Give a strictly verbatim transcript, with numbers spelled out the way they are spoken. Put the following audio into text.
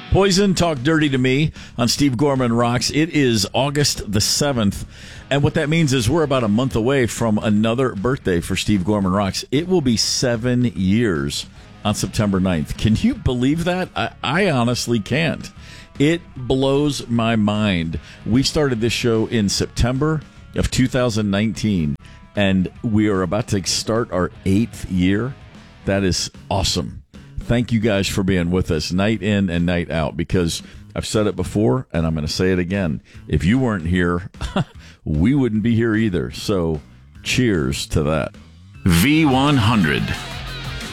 Poison, Talk Dirty to Me on Steve Gorman Rocks. It is August the seventh, and what that means is we're about a month away from another birthday for Steve Gorman Rocks. It will be seven years on September ninth. Can you believe that? I, I honestly can't. It blows my mind. We started this show in September of two thousand nineteen, and we are about to start our eighth year. That is awesome. Thank you guys for being with us night in and night out, because I've said it before and I'm going to say it again. If you weren't here, we wouldn't be here either. So cheers to that. V one hundred.